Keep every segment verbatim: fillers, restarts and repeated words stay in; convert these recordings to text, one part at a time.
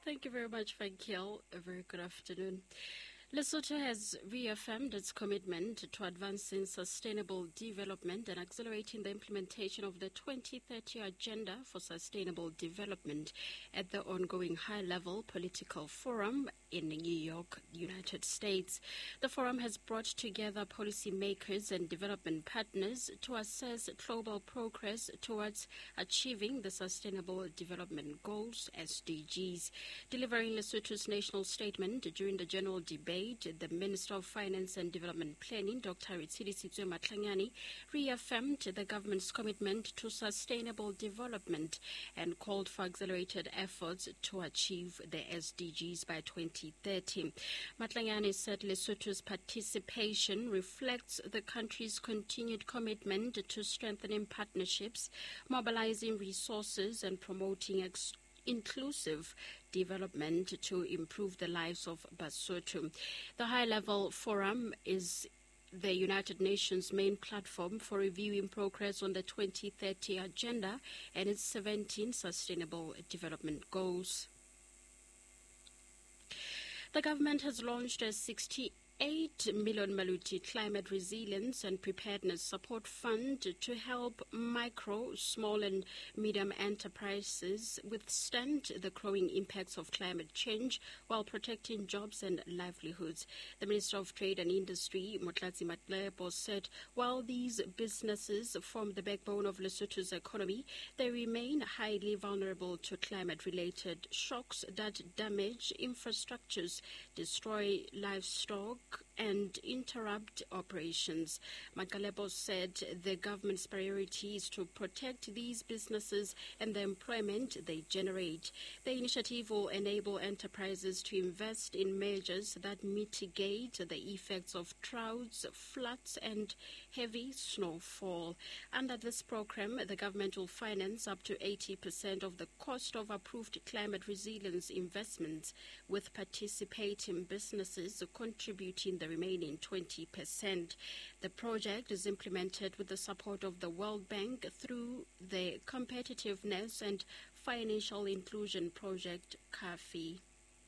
Thank you very much, Fankiel. A very good afternoon. Lesotho has reaffirmed its commitment to advancing sustainable development and accelerating the implementation of the twenty thirty Agenda for Sustainable Development at the ongoing high-level political forum in New York, United States. The forum has brought together policymakers and development partners to assess global progress towards achieving the Sustainable Development Goals, S D Gs. Delivering Lesotho's national statement during the general debate, the Minister of Finance and Development Planning, Doctor Ritshidisitswe Matlanyane, reaffirmed the government's commitment to sustainable development and called for accelerated efforts to achieve the S D Gs by twenty thirty. Matlanyane said Lesotho's participation reflects the country's continued commitment to strengthening partnerships, mobilizing resources, and promoting ex- inclusive development to improve the lives of Basotho. The high-level forum is the United Nations main platform for reviewing progress on the twenty thirty Agenda and its seventeen Sustainable Development Goals. The government has launched a sixty-eight million Maluti Climate Resilience and Preparedness Support Fund to help micro, small and medium enterprises withstand the growing impacts of climate change while protecting jobs and livelihoods. The Minister of Trade and Industry, Motlatsi Matlebo, said while these businesses form the backbone of Lesotho's economy, they remain highly vulnerable to climate-related shocks that damage infrastructures, destroy livestock, and interrupt operations. Matlebo said the government's priority is to protect these businesses and the employment they generate. The initiative will enable enterprises to invest in measures that mitigate the effects of droughts, floods, and heavy snowfall. Under this program, the government will finance up to eighty percent of the cost of approved climate resilience investments, with participating businesses contributing the remaining twenty percent. The project is implemented with the support of the World Bank through the Competitiveness and Financial Inclusion Project, CAFI.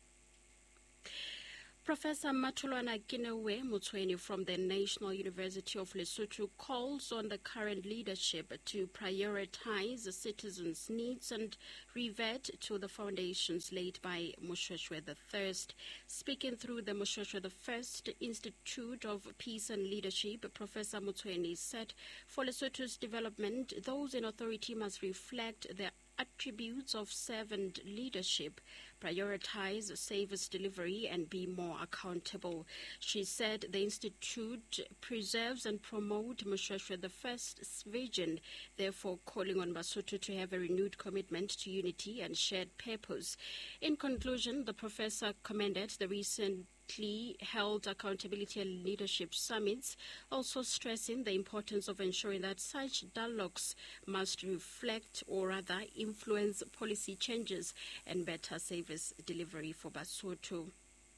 Professor Matulwana Kinewe Mutsweni from the National University of Lesotho calls on the current leadership to prioritize the citizens' needs and revert to the foundations laid by Moshoeshoe the First. Speaking through the Moshoeshoe the First Institute of Peace and Leadership, Professor Mutsweni said, for Lesotho's development, those in authority must reflect their attributes of servant leadership, prioritize service delivery, and be more accountable. She said the Institute preserves and promotes Moshoeshoe the First's vision, therefore calling on Basotho to have a renewed commitment to unity and shared purpose. In conclusion, the professor commended the recent held accountability and leadership summits, also stressing the importance of ensuring that such dialogues must reflect or rather influence policy changes and better service delivery for Basotho.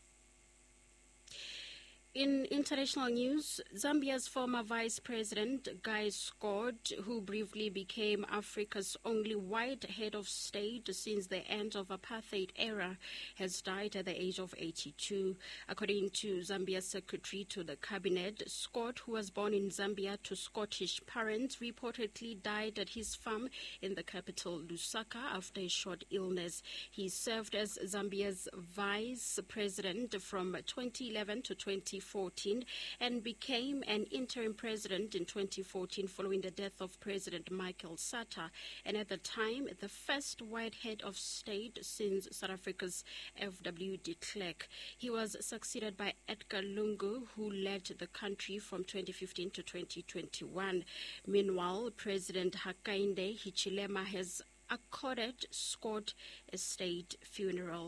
In international news, Zambia's former Vice President, Guy Scott, who briefly became Africa's only white head of state since the end of apartheid era, has died at the age of eighty-two. According to Zambia's secretary to the cabinet, Scott, who was born in Zambia to Scottish parents, reportedly died at his farm in the capital, Lusaka, after a short illness. He served as Zambia's vice president from twenty eleven to twenty fourteen and became an interim president in twenty fourteen following the death of President Michael Sata, and at the time the first white head of state since South Africa's F W de Klerk. He was succeeded by Edgar Lungu, who led the country from twenty fifteen to twenty twenty-one. Meanwhile, President Hakainde Hichilema has accorded Scott a state funeral.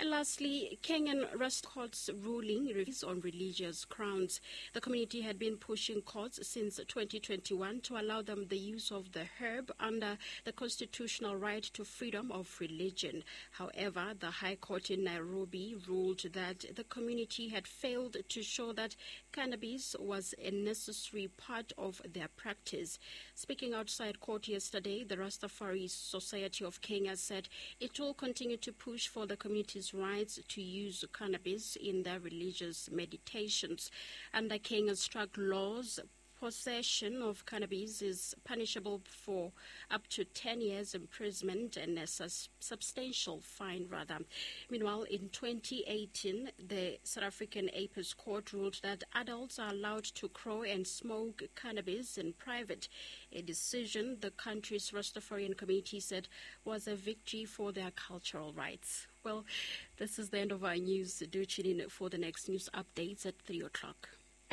And lastly, Kenyan Rust Court's ruling reviews on religious grounds. The community had been pushing courts since twenty twenty-one to allow them the use of the herb under the constitutional right to freedom of religion. However, the High Court in Nairobi ruled that the community had failed to show that cannabis was a necessary part of their practice. Speaking outside court yesterday, the Rastafari Society of Kenya said it will continue to push for the community's rights to use cannabis in their religious meditations. Under Kenya's drug laws, possession of cannabis is punishable for up to ten years imprisonment and a sus- substantial fine, rather. Meanwhile, in twenty eighteen, the South African Apex Court ruled that adults are allowed to grow and smoke cannabis in private, a decision the country's Rastafarian community said was a victory for their cultural rights. Well, this is the end of our news. Do tune in for the next news updates at three o'clock.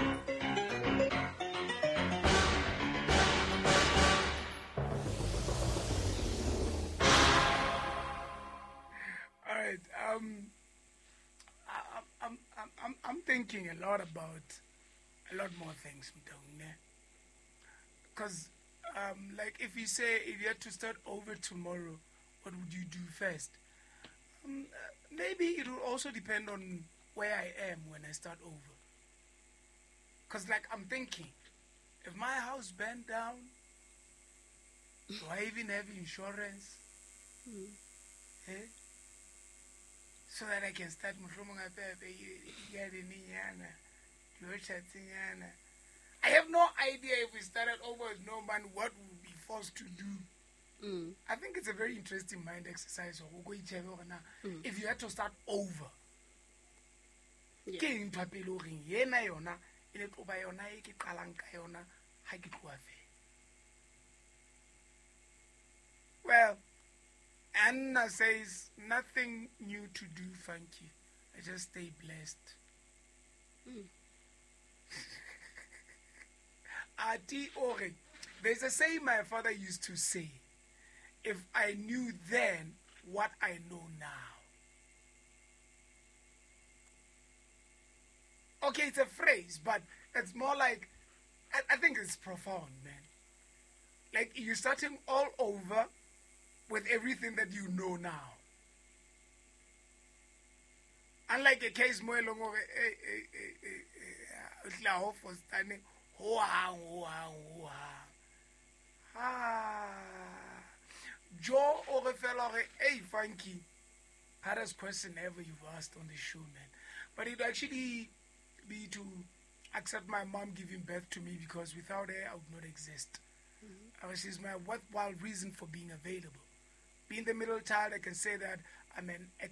Um, I, I'm, I'm, I'm, I'm thinking a lot about a lot more things, because, um, like, if you say if you had to start over tomorrow, what would you do first? Um, maybe it will also depend on where I am when I start over. Because, like, I'm thinking, if my house burned down, do I even have insurance? Mm. Eh? So that I can start I have no idea if we started over with no man what we would be forced to do. Mm. I think it's a very interesting mind exercise. Mm. If you had to start over, Yeah. Well, Anna says, nothing new to do, thank you. I just stay blessed. Mm. Ati Ore, there's a saying my father used to say, if I knew then what I know now. Okay, it's a phrase, but it's more like, I, I think it's profound, man. Like, you're starting all over with everything that you know now. Unlike a case more long over for standing ah Joe or fellow, hey funky, hardest question ever you've asked on the show, man. But it actually be to accept my mom giving birth to me, because without her I would not exist. Mm-hmm. She's my worthwhile reason for being available. Being the middle child, I can say that I'm an